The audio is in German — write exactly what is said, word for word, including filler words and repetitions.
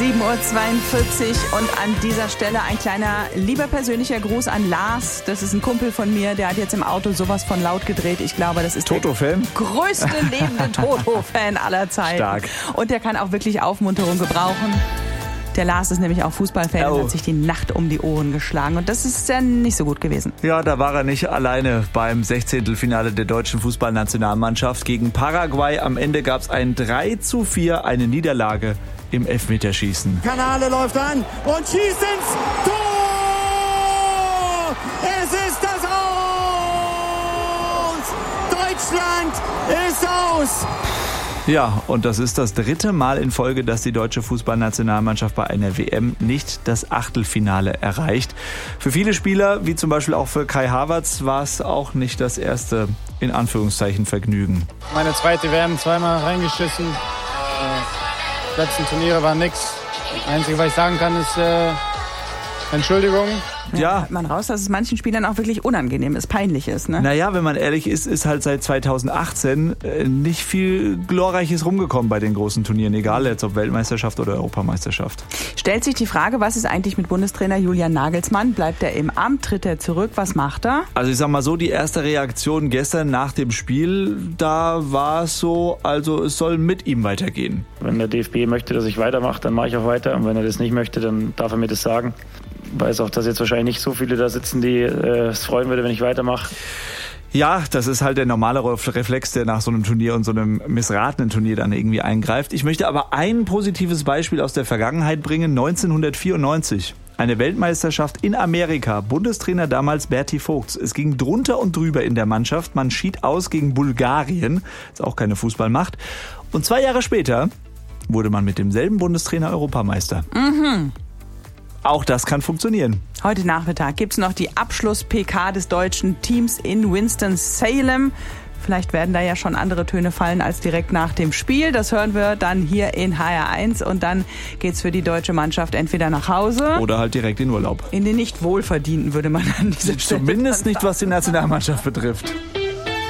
sieben Uhr zweiundvierzig und an dieser Stelle ein kleiner, lieber persönlicher Gruß an Lars. Das ist ein Kumpel von mir, der hat jetzt im Auto sowas von laut gedreht. Ich glaube, das ist Toto-Fan? der größte lebende Toto-Fan aller Zeiten. Stark. Und der kann auch wirklich Aufmunterung gebrauchen. Der Lars ist nämlich auch Fußballfan oh. und hat sich die Nacht um die Ohren geschlagen. Und das ist ja nicht so gut gewesen. Ja, da war er nicht alleine beim Sechzehntelfinale der deutschen Fußballnationalmannschaft gegen Paraguay. Am Ende gab es ein drei zu vier, eine Niederlage im Elfmeterschießen. Kanale läuft an und schießt ins Tor! Es ist das Aus! Deutschland ist aus! Ja, und das ist das dritte Mal in Folge, dass die deutsche Fußballnationalmannschaft bei einer W M nicht das Achtelfinale erreicht. Für viele Spieler, wie zum Beispiel auch für Kai Havertz, war es auch nicht das erste, in Anführungszeichen, Vergnügen. Meine zweite W M, zweimal reingeschissen. Die letzten Turniere waren nix. Das Einzige, was ich sagen kann, ist äh, Entschuldigung. Ja, Ja. hört man raus, dass es manchen Spielern auch wirklich unangenehm ist, peinlich ist, ne? Naja, wenn man ehrlich ist, ist halt seit zweitausendachtzehn äh, nicht viel Glorreiches rumgekommen bei den großen Turnieren, egal jetzt ob Weltmeisterschaft oder Europameisterschaft. Stellt sich die Frage, was ist eigentlich mit Bundestrainer Julian Nagelsmann? Bleibt er im Amt? Tritt er zurück? Was macht er? Also ich sag mal so, die erste Reaktion gestern nach dem Spiel, da war es so, also es soll mit ihm weitergehen. Wenn der D F B möchte, dass ich weitermache, dann mache ich auch weiter. Und wenn er das nicht möchte, dann darf er mir das sagen. Ich weiß auch, dass jetzt wahrscheinlich nicht so viele da sitzen, die äh, es freuen würde, wenn ich weitermache. Ja, das ist halt der normale Reflex, der nach so einem Turnier und so einem missratenen Turnier dann irgendwie eingreift. Ich möchte aber ein positives Beispiel aus der Vergangenheit bringen. neunzehnhundertvierundneunzig. Eine Weltmeisterschaft in Amerika. Bundestrainer damals Berti Vogts. Es ging drunter und drüber in der Mannschaft. Man schied aus gegen Bulgarien. Ist auch keine Fußballmacht. Und zwei Jahre später wurde man mit demselben Bundestrainer Europameister. Mhm. Auch das kann funktionieren. Heute Nachmittag gibt's noch die Abschluss-P K des deutschen Teams in Winston-Salem. Vielleicht werden da ja schon andere Töne fallen als direkt nach dem Spiel. Das hören wir dann hier in H R eins. Und dann geht's für die deutsche Mannschaft entweder nach Hause Oder halt direkt in Urlaub. in den nicht wohlverdienten, würde man an dieser Stelle Zumindest nicht, was die Nationalmannschaft betrifft.